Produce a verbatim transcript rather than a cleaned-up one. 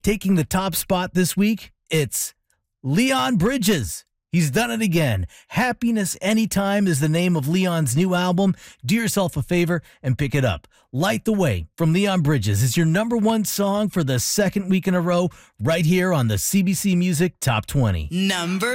Taking the top spot this week, it's Leon Bridges. He's done it again. Happiness Anytime is the name of Leon's new album. Do yourself a favor and pick it up. Light the Way from Leon Bridges is your number one song for the second week in a row right here on the C B C Music Top twenty. Number